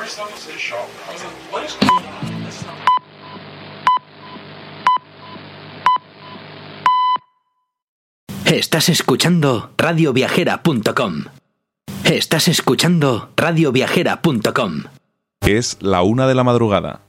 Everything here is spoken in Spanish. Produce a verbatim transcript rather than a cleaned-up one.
Estás escuchando radio viajera punto com. Estás escuchando radio viajera punto com. Es la una de la madrugada.